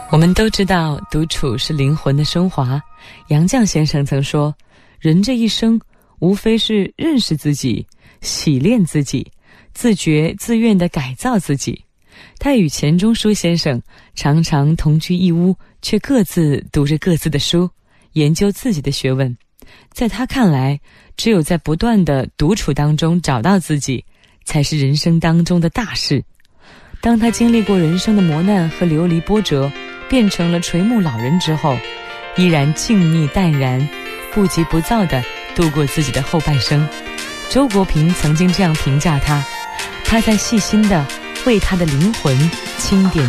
我们都知道独处是灵魂的升华，杨绛先生曾说，人这一生无非是认识自己，洗练自己，自觉自愿地改造自己。他与钱钟书先生常常同居一屋，却各自读着各自的书，研究自己的学问。在他看来，只有在不断的独处当中找到自己，才是人生当中的大事。当他经历过人生的磨难和流离波折，变成了垂暮老人之后，依然静谧淡然，不急不躁地度过自己的后半生。周国平曾经这样评价他，他在细心地为他的灵魂清点